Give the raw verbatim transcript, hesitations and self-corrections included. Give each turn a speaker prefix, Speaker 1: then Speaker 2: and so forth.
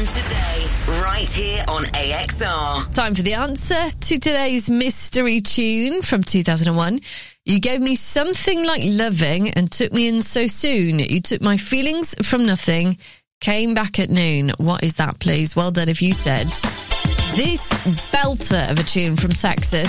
Speaker 1: From today, right here on A X R.
Speaker 2: Time for the answer to today's mystery tune from two thousand one. You gave me something like loving and took me in so soon. You took my feelings from nothing, came back at noon. What is that, please? Well done if you said this belter of a tune from Texas.